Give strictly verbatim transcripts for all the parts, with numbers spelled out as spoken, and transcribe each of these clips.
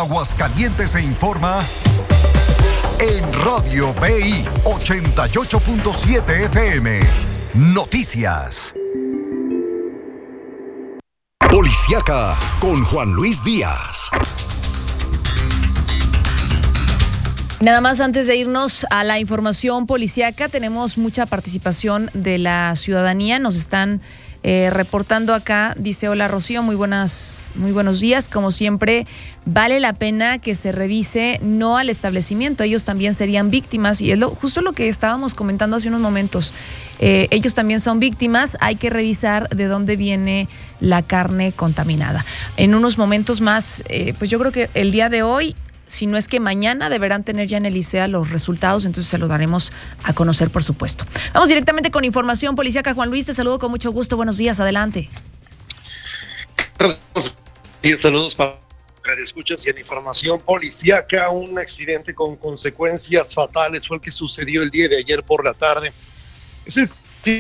Aguascalientes se informa en Radio B I ochenta y ocho punto siete F M. Noticias. Policiaca con Juan Luis Díaz. Nada más antes de irnos a la información policiaca, tenemos mucha participación de la ciudadanía. Nos están eh, reportando acá. Dice: hola Rocío, muy buenas, muy buenos días. Como siempre, vale la pena que se revise no al establecimiento. Ellos también serían víctimas y es lo, justo lo que estábamos comentando hace unos momentos. Eh, ellos también son víctimas. Hay que revisar de dónde viene la carne contaminada. En unos momentos más, eh, pues yo creo que el día de hoy, si no es que mañana, deberán tener ya en el I C E A los resultados, entonces se los daremos a conocer, por supuesto. Vamos directamente con información policiaca. Juan Luis, te saludo con mucho gusto. Buenos días, adelante. Saludos para escuchas y en información policiaca. Un accidente con consecuencias fatales fue el que sucedió el día de ayer por la tarde. Es el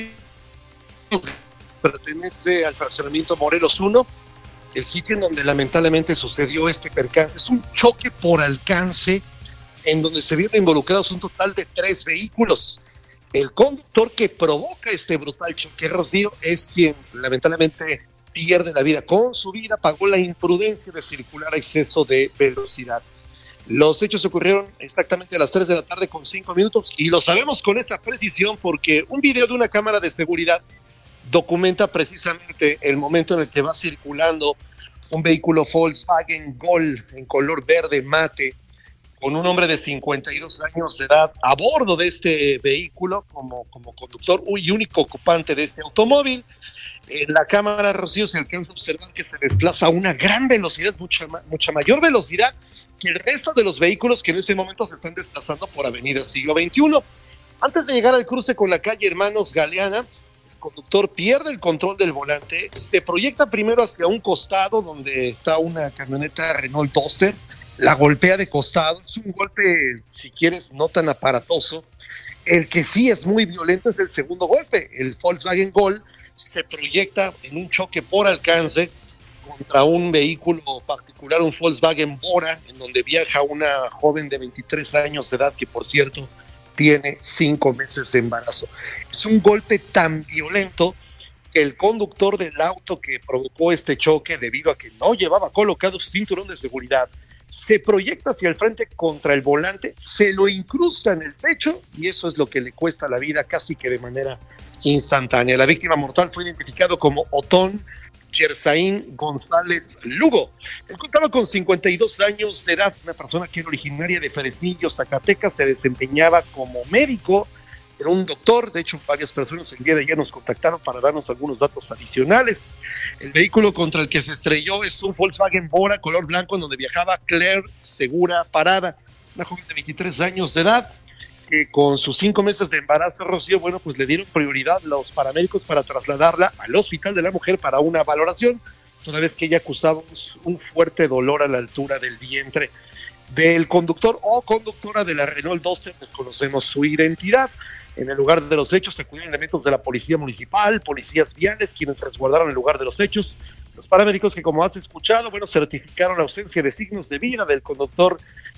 pertenece al fraccionamiento Morelos uno. El sitio en donde lamentablemente sucedió este percance. Es un choque por alcance en donde se vieron involucrados un total de tres vehículos. El conductor que provoca este brutal choque, Rocío, es quien lamentablemente pierde la vida. Con su vida pagó la imprudencia de circular a exceso de velocidad. Los hechos ocurrieron exactamente a las tres de la tarde con cinco minutos y lo sabemos con esa precisión porque un video de una cámara de seguridad documenta precisamente el momento en el que va circulando un vehículo Volkswagen Gol en color verde mate con un hombre de cincuenta y dos años de edad a bordo de este vehículo como, como conductor y único ocupante de este automóvil. En la cámara, Rocío, se alcanza a observar que se desplaza a una gran velocidad, mucha, mucha mayor velocidad que el resto de los vehículos que en ese momento se están desplazando por Avenida Siglo veintiuno. Antes de llegar al cruce con la calle Hermanos Galeana, conductor pierde el control del volante, se proyecta primero hacia un costado donde está una camioneta Renault Duster, la golpea de costado. Es un golpe, si quieres, no tan aparatoso. El que sí es muy violento es el segundo golpe. El Volkswagen Gol se proyecta en un choque por alcance contra un vehículo particular, un Volkswagen Bora, en donde viaja una joven de veintitrés años de edad que, por cierto, tiene cinco meses de embarazo. Es un golpe tan violento que el conductor del auto que provocó este choque, debido a que no llevaba colocado su cinturón de seguridad, se proyecta hacia el frente contra el volante, se lo incrusta en el pecho y eso es lo que le cuesta la vida casi que de manera instantánea. La víctima mortal fue identificado como Otón Yersaín González Lugo. Él contaba con cincuenta y dos años de edad, una persona que era originaria de Fresnillo, Zacatecas, se desempeñaba como médico, era un doctor. De hecho, varias personas el día de ayer nos contactaron para darnos algunos datos adicionales. El vehículo contra el que se estrelló es un Volkswagen Bora color blanco en donde viajaba Claire Segura Parada, una joven de veintitrés años de edad, que con sus cinco meses de embarazo, Rocío, bueno, pues le dieron prioridad los paramédicos para trasladarla al Hospital de la Mujer para una valoración, toda vez que ella acusaba un fuerte dolor a la altura del vientre. Del conductor o conductora de la Renault Duster desconocemos su identidad. En el lugar de los hechos acudieron elementos de la Policía Municipal, policías viales, quienes resguardaron el lugar de los hechos. Los paramédicos que, como has escuchado, bueno, certificaron la ausencia de signos de vida del conductor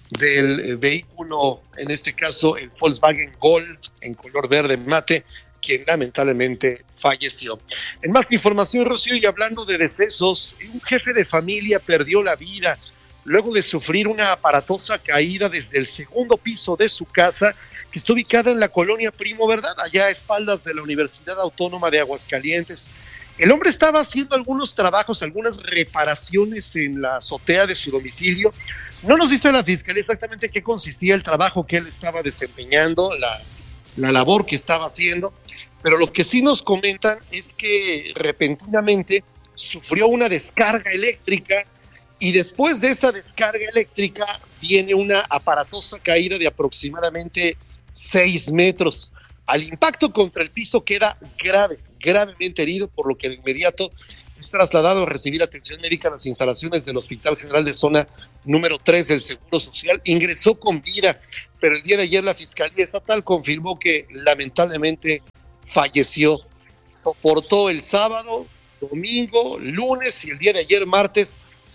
del vehículo, en este caso el Volkswagen Gol en color verde mate, quien lamentablemente falleció. En más información, Rocío, y hablando de decesos, un jefe de familia perdió la vida luego de sufrir una aparatosa caída desde el segundo piso de su casa, que está ubicada en la colonia Primo Verdad, allá a espaldas de la Universidad Autónoma de Aguascalientes. El hombre estaba haciendo algunos trabajos, algunas reparaciones en la azotea de su domicilio. No nos dice la fiscalía exactamente qué consistía el trabajo que él estaba desempeñando, la, la labor que estaba haciendo, pero lo que sí nos comentan es que repentinamente sufrió una descarga eléctrica y después de esa descarga eléctrica viene una aparatosa caída de aproximadamente seis metros. Al impacto contra el piso queda grave, gravemente herido, por lo que de inmediato es trasladado a recibir atención médica en las instalaciones del Hospital General de Zona número tres del Seguro Social. Ingresó con vida, pero el día de ayer la Fiscalía Estatal confirmó que lamentablemente falleció. Soportó el sábado, domingo, lunes y el día de ayer, martes,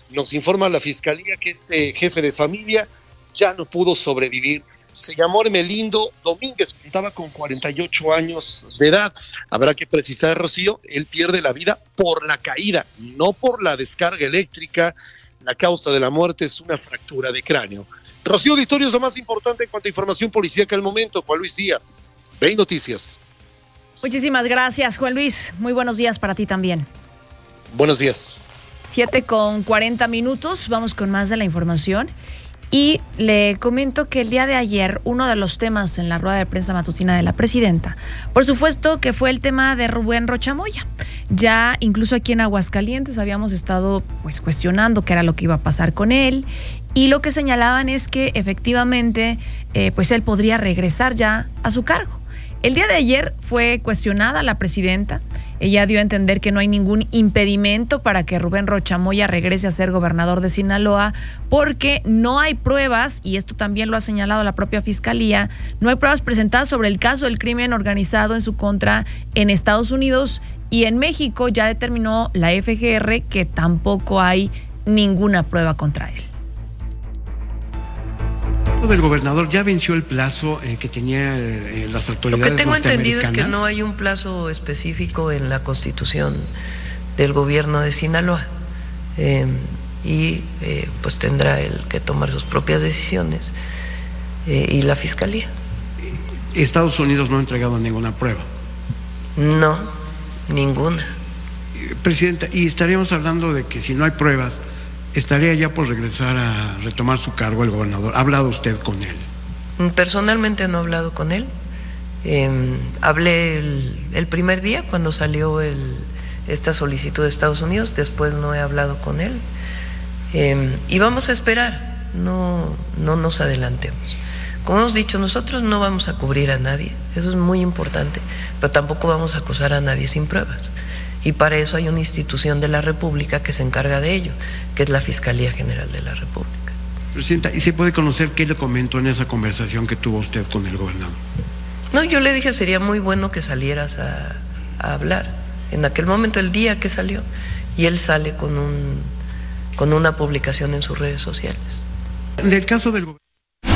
Nos informa la Fiscalía que este jefe de familia ya no pudo sobrevivir. Se llamó Hermelindo Domínguez, contaba con cuarenta y ocho años de edad. Habrá que precisar, Rocío, él pierde la vida por la caída, no por la descarga eléctrica. La causa de la muerte es una fractura de cráneo. Rocío Auditorio es lo más importante en cuanto a información policíaca al momento. Juan Luis Díaz, Ve Noticias. Muchísimas gracias, Juan Luis. Muy buenos días para ti también. Buenos días. siete con cuarenta minutos, vamos con más de la información. Y le comento que el día de ayer uno de los temas en la rueda de prensa matutina de la presidenta, por supuesto que fue el tema de Rubén Rocha Moya. Ya incluso aquí en Aguascalientes habíamos estado pues cuestionando qué era lo que iba a pasar con él, y lo que señalaban es que efectivamente eh, pues él podría regresar ya a su cargo. El día de ayer fue cuestionada la presidenta. Ella dio a entender que no hay ningún impedimento para que Rubén Rocha Moya regrese a ser gobernador de Sinaloa, porque no hay pruebas, y esto también lo ha señalado la propia Fiscalía, no hay pruebas presentadas sobre el caso del crimen organizado en su contra en Estados Unidos, y en México ya determinó la F G R que tampoco hay ninguna prueba contra él. Del gobernador ya venció el plazo eh, que tenía eh, las autoridades. Lo que tengo entendido es que no hay un plazo específico en la Constitución del gobierno de Sinaloa, eh, y eh, pues tendrá él que tomar sus propias decisiones, eh, y la Fiscalía. Estados Unidos no ha entregado ninguna prueba. No, ninguna. Eh, Presidenta, y estaríamos hablando de que si no hay pruebas, ¿estaría ya por regresar a retomar su cargo el gobernador? ¿Ha hablado usted con él? Personalmente no he hablado con él. Eh, hablé el, el primer día cuando salió el, esta solicitud de Estados Unidos, después no he hablado con él. Eh, y vamos a esperar, no, no nos adelantemos. Como hemos dicho, nosotros no vamos a cubrir a nadie, eso es muy importante, pero tampoco vamos a acusar a nadie sin pruebas. Y para eso hay una institución de la República que se encarga de ello, que es la Fiscalía General de la República. Presidenta, ¿y se puede conocer qué le comentó en esa conversación que tuvo usted con el gobernador? No, yo le dije sería muy bueno que salieras a, a hablar. En aquel momento, el día que salió, y él sale con un con una publicación en sus redes sociales. En el caso del gobernador.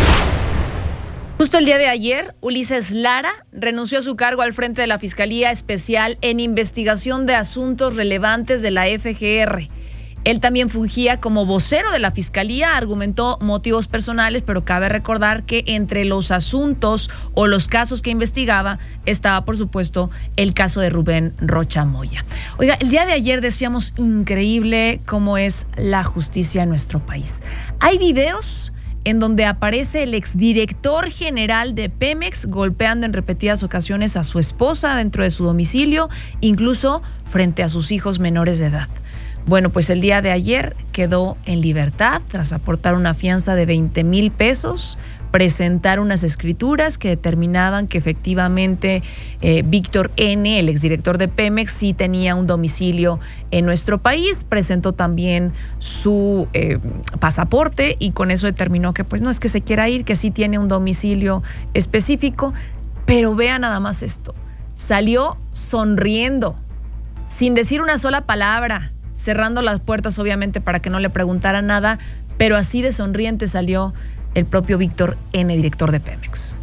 Justo el día de ayer, Ulises Lara renunció a su cargo al frente de la Fiscalía Especial en Investigación de Asuntos Relevantes de la F G R. Él también fungía como vocero de la Fiscalía, argumentó motivos personales, pero cabe recordar que entre los asuntos o los casos que investigaba estaba, por supuesto, el caso de Rubén Rocha Moya. Oiga, el día de ayer decíamos increíble cómo es la justicia en nuestro país. Hay videos en donde aparece el exdirector general de Pemex golpeando en repetidas ocasiones a su esposa dentro de su domicilio, incluso frente a sus hijos menores de edad. Bueno, pues el día de ayer quedó en libertad tras aportar una fianza de veinte mil pesos, presentar unas escrituras que determinaban que efectivamente eh, Víctor N., el exdirector de Pemex, sí tenía un domicilio en nuestro país, presentó también su eh, pasaporte y con eso determinó que pues no es que se quiera ir, que sí tiene un domicilio específico, pero vea nada más esto, salió sonriendo, sin decir una sola palabra, cerrando las puertas obviamente para que no le preguntara nada, pero así de sonriente salió el propio Víctor N., director de Pemex.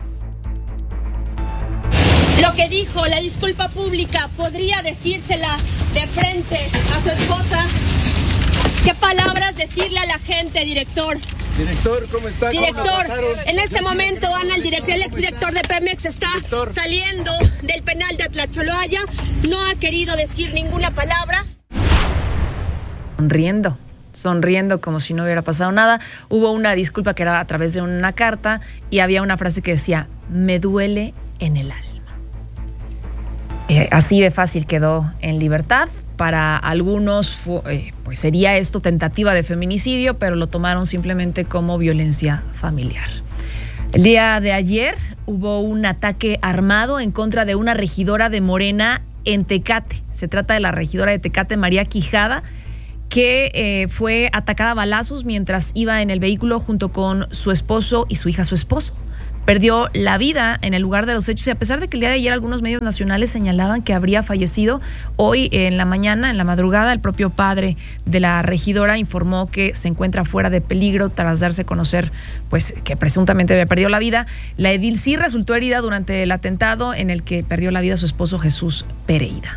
Lo que dijo, la disculpa pública, podría decírsela de frente a su esposa. ¿Qué palabras decirle a la gente, director? Director, ¿cómo está? Director, en este momento, Ana, el director, el exdirector de Pemex está director. saliendo del penal de Atlacholoaya, no ha querido decir ninguna palabra. Sonriendo. sonriendo como si no hubiera pasado nada. Hubo una disculpa que era a través de una carta y había una frase que decía, me duele en el alma. Eh, así de fácil quedó en libertad. Para algunos fue, eh, pues sería esto tentativa de feminicidio, pero lo tomaron simplemente como violencia familiar. El día de ayer hubo un ataque armado en contra de una regidora de Morena en Tecate. Se trata de la regidora de Tecate, María Quijada, que eh, fue atacada a balazos mientras iba en el vehículo junto con su esposo y su hija. Su esposo perdió la vida en el lugar de los hechos, y a pesar de que el día de ayer algunos medios nacionales señalaban que habría fallecido, hoy en la mañana, en la madrugada, el propio padre de la regidora informó que se encuentra fuera de peligro tras darse a conocer pues que presuntamente había perdido la vida. La edil sí resultó herida durante el atentado en el que perdió la vida su esposo Jesús Pereira.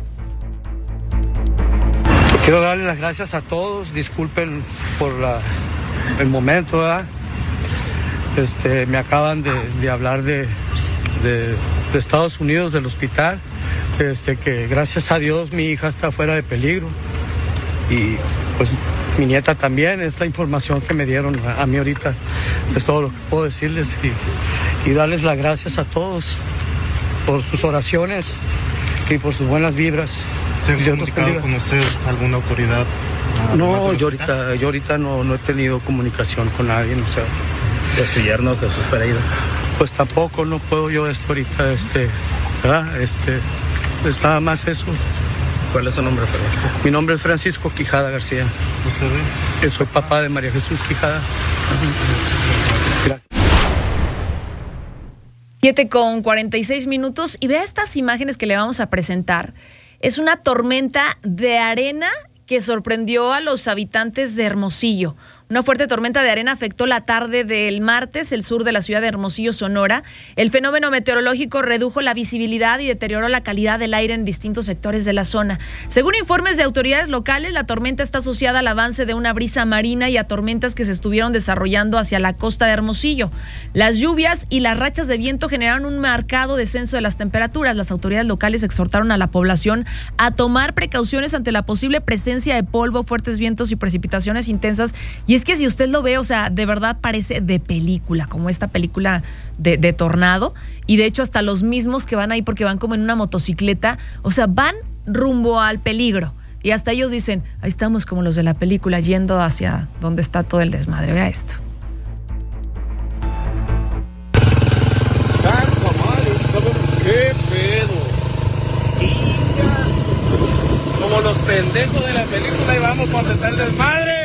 Quiero darle las gracias a todos, disculpen por la, el momento, ¿verdad? Este, me acaban de, de hablar de, de, de Estados Unidos, del hospital, este, que gracias a Dios mi hija está fuera de peligro y pues mi nieta también. Es la información que me dieron a, a mí ahorita, es todo lo que puedo decirles, y, y darles las gracias a todos por sus oraciones y por sus buenas vibras. ¿Se ha comunicado con usted alguna autoridad? No, yo ahorita, yo ahorita no, no he tenido comunicación con nadie, o sea. ¿De su yerno Jesús Pereira? Pues tampoco, no puedo yo esto ahorita, este, ¿verdad? Este, pues nada más eso. ¿Cuál es su nombre, perdón? Mi nombre es Francisco Quijada García. ¿Usted es? Soy papá de María Jesús Quijada. Gracias. siete con cuarenta y seis minutos, y vea estas imágenes que le vamos a presentar. Es una tormenta de arena que sorprendió a los habitantes de Hermosillo. Una fuerte tormenta de arena afectó la tarde del martes el sur de la ciudad de Hermosillo, Sonora. El fenómeno meteorológico redujo la visibilidad y deterioró la calidad del aire en distintos sectores de la zona. Según informes de autoridades locales, la tormenta está asociada al avance de una brisa marina y a tormentas que se estuvieron desarrollando hacia la costa de Hermosillo. Las lluvias y las rachas de viento generaron un marcado descenso de las temperaturas. Las autoridades locales exhortaron a la población a tomar precauciones ante la posible presencia de polvo, fuertes vientos y precipitaciones intensas. Y es que si usted lo ve, o sea, de verdad parece de película, como esta película de, de Tornado, y de hecho hasta los mismos que van ahí porque van como en una motocicleta, o sea, van rumbo al peligro, y hasta ellos dicen, ahí estamos como los de la película yendo hacia donde está todo el desmadre. Vea esto. ¡Qué pedo! Como los pendejos de la película, y vamos por detrás del desmadre.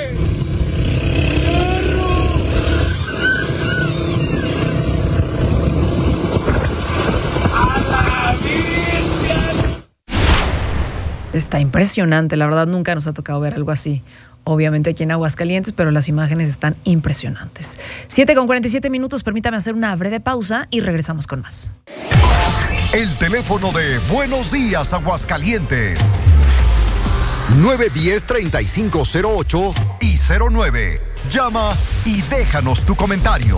Está impresionante, la verdad nunca nos ha tocado ver algo así, obviamente aquí en Aguascalientes, pero las imágenes están impresionantes. siete con cuarenta y siete minutos, permítame hacer una breve pausa y regresamos con más. El teléfono de Buenos Días Aguascalientes, nueve uno cero, tres cinco cero ocho y cero nueve. Llama y déjanos tu comentario.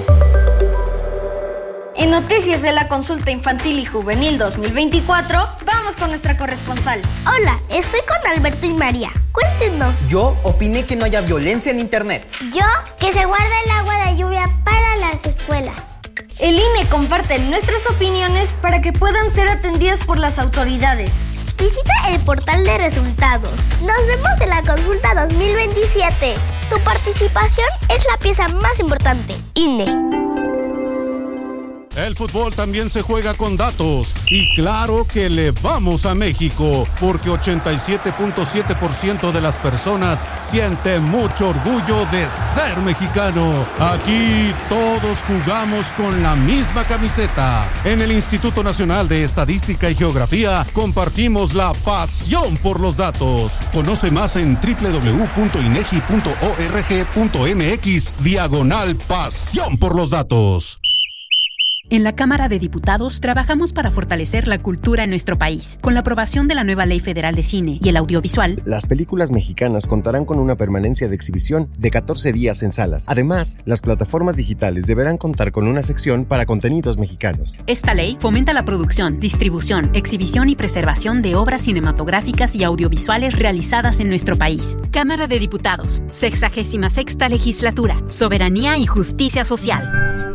En Noticias de la Consulta Infantil y Juvenil dos mil veinticuatro, vamos con nuestra corresponsal. Hola, estoy con Alberto y María. Cuéntenos. Yo opiné que no haya violencia en internet. Yo, que se guarde el agua de lluvia para las escuelas. El I N E comparte nuestras opiniones para que puedan ser atendidas por las autoridades. Visita el portal de resultados. Nos vemos en la consulta dos mil veintisiete. Tu participación es la pieza más importante. I N E. El fútbol también se juega con datos, y claro que le vamos a México, porque ochenta y siete punto siete por ciento de las personas sienten mucho orgullo de ser mexicano. Aquí todos jugamos con la misma camiseta. En el Instituto Nacional de Estadística y Geografía compartimos la pasión por los datos. Conoce más en doble u doble u doble u punto inegi punto org punto mx diagonal pasión por los datos. En la Cámara de Diputados trabajamos para fortalecer la cultura en nuestro país. Con la aprobación de la nueva Ley Federal de Cine y el Audiovisual, las películas mexicanas contarán con una permanencia de exhibición de catorce días en salas. Además, las plataformas digitales deberán contar con una sección para contenidos mexicanos. Esta ley fomenta la producción, distribución, exhibición y preservación de obras cinematográficas y audiovisuales realizadas en nuestro país. Cámara de Diputados, sexagésima sexta legislatura, soberanía y justicia social.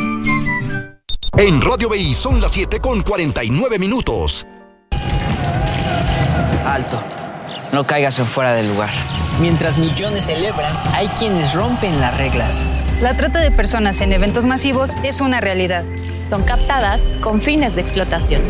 En Radio B I son las siete con cuarenta y nueve minutos. Alto, no caigas en fuera del lugar. Mientras millones celebran, hay quienes rompen las reglas. La trata de personas en eventos masivos es una realidad. Son captadas con fines de explotación.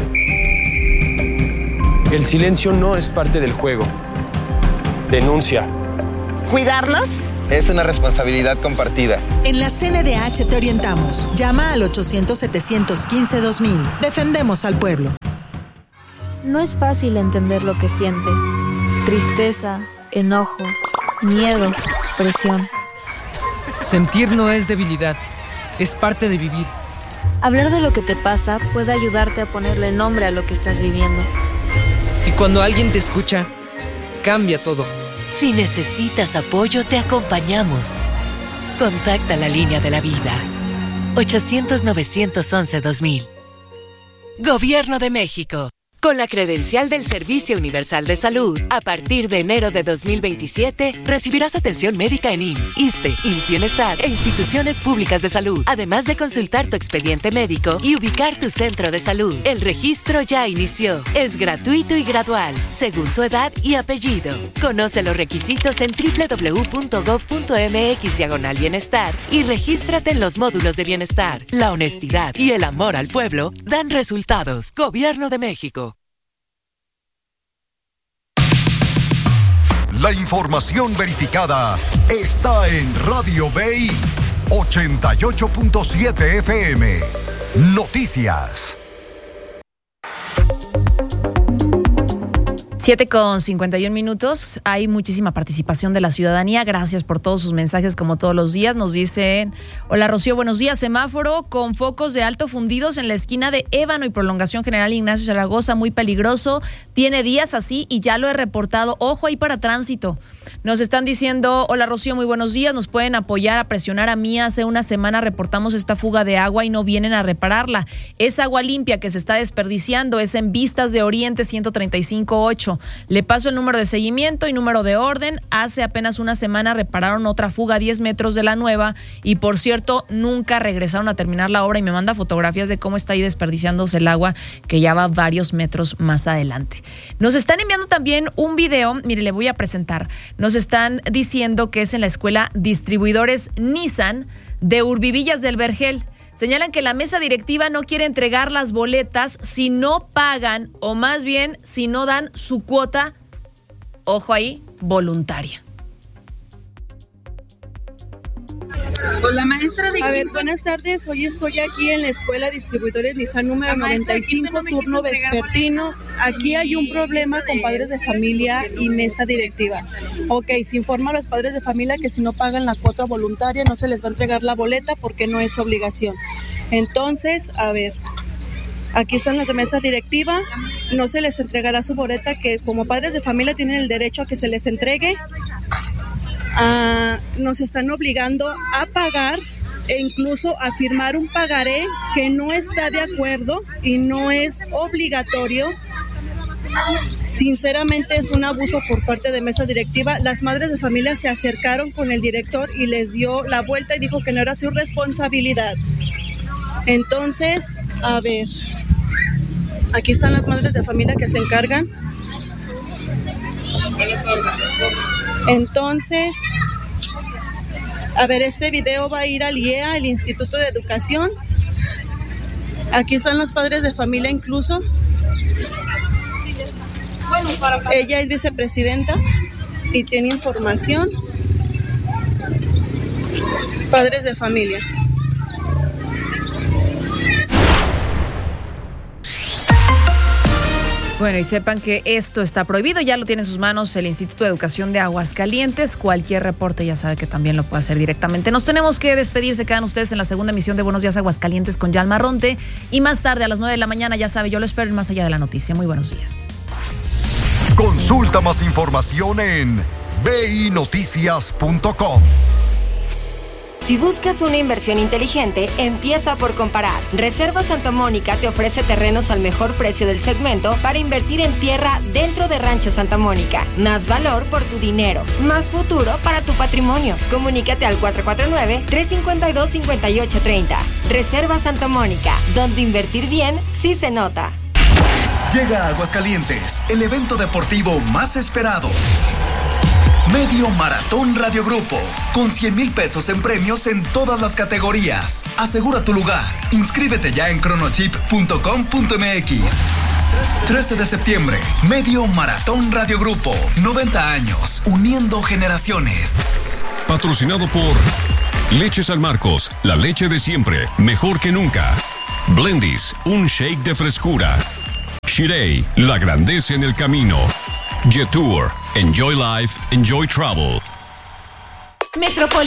El silencio no es parte del juego. Denuncia. Cuidarnos Es una responsabilidad compartida. En la C N D H te orientamos. Llama al ochocientos, setecientos quince, dos mil. Defendemos al pueblo. No es fácil entender lo que sientes. Tristeza, enojo, miedo, presión. Sentir no es debilidad, es parte de vivir. Hablar de lo que te pasa puede ayudarte a ponerle nombre a lo que estás viviendo. Y cuando alguien te escucha, cambia todo. Si necesitas apoyo, te acompañamos. Contacta la línea de la vida. ochocientos, novecientos once, dos mil. Gobierno de México. Con la credencial del Servicio Universal de Salud, a partir de enero de dos mil veintisiete, recibirás atención médica en I M S S, ISSSTE, I M S S Bienestar e instituciones públicas de salud, además de consultar tu expediente médico y ubicar tu centro de salud. El registro ya inició. Es gratuito y gradual, según tu edad y apellido. Conoce los requisitos en doble u doble u doble u punto gob punto eme equis diagonal bienestar y regístrate en los módulos de bienestar. La honestidad y el amor al pueblo dan resultados. Gobierno de México. La información verificada está en Radio Bay ochenta y ocho punto siete F M. Noticias. siete con cincuenta y un minutos. Hay muchísima participación de la ciudadanía. Gracias por todos sus mensajes, como todos los días. Nos dicen: hola Rocío, buenos días. Semáforo con focos de alto fundidos en la esquina de Ébano y Prolongación General Ignacio Zaragoza. Muy peligroso. Tiene días así y ya lo he reportado. Ojo ahí para tránsito. Nos están diciendo: hola Rocío, muy buenos días. Nos pueden apoyar a presionar a mí. Hace una semana reportamos esta fuga de agua y no vienen a repararla. Es agua limpia que se está desperdiciando. Es en Vistas de Oriente ciento treinta y cinco ocho. Le paso el número de seguimiento y número de orden. Hace apenas una semana repararon otra fuga a diez metros de la nueva y, por cierto, nunca regresaron a terminar la obra, y me manda fotografías de cómo está ahí desperdiciándose el agua, que ya va varios metros más adelante. Nos están enviando también un video, mire, le voy a presentar. Nos están diciendo que es en la escuela Distribuidores Nissan de Urbivillas del Vergel. Señalan que la mesa directiva no quiere entregar las boletas si no pagan, o más bien si no dan su cuota, ojo ahí, voluntaria. Pues la maestra de... A ver, buenas tardes. Hoy estoy aquí en la escuela Distribuidores Nissan número noventa y cinco, turno vespertino. Aquí hay un problema con padres de familia y mesa directiva. Ok, se informa a los padres de familia que si no pagan la cuota voluntaria no se les va a entregar la boleta porque no es obligación. Entonces, a ver, aquí están las de mesa directiva. No se les entregará su boleta, que como padres de familia tienen el derecho a que se les entregue. Uh, nos están obligando a pagar e incluso a firmar un pagaré que no está de acuerdo y no es obligatorio. Sinceramente es un abuso por parte de mesa directiva. Las madres de familia se acercaron con el director y les dio la vuelta y dijo que no era su responsabilidad. Entonces, a ver, aquí están las madres de familia que se encargan. Buenas tardes. Entonces, a ver, este video va a ir al I E A, el Instituto de Educación. Aquí están los padres de familia incluso. Ella es vicepresidenta y tiene información. Padres de familia. Bueno, y sepan que esto está prohibido, ya lo tiene en sus manos el Instituto de Educación de Aguascalientes. Cualquier reporte ya sabe que también lo puede hacer directamente. Nos tenemos que despedir, se quedan ustedes en la segunda emisión de Buenos Días Aguascalientes con Yalma Ronte, y más tarde a las nueve de la mañana, ya sabe, yo lo espero en Más Allá de la Noticia. Muy buenos días. Consulta más información en b i noticias punto com. Si buscas una inversión inteligente, empieza por comparar. Reserva Santa Mónica te ofrece terrenos al mejor precio del segmento para invertir en tierra dentro de Rancho Santa Mónica. Más valor por tu dinero, más futuro para tu patrimonio. Comunícate al cuatro cuatro nueve, tres cinco dos, cinco ocho tres cero. Reserva Santa Mónica, donde invertir bien sí se nota. Llega a Aguascalientes el evento deportivo más esperado. Medio Maratón Radio Grupo, con cien mil pesos en premios en todas las categorías. Asegura tu lugar. Inscríbete ya en cronochip punto com punto m x. trece de septiembre, Medio Maratón Radio Grupo. noventa años, uniendo generaciones. patrocinado por Leche San Marcos, la leche de siempre, mejor que nunca. Blendies, un shake de frescura. Shirei, la grandeza en el camino. Jetour, enjoy life, enjoy travel. Metropol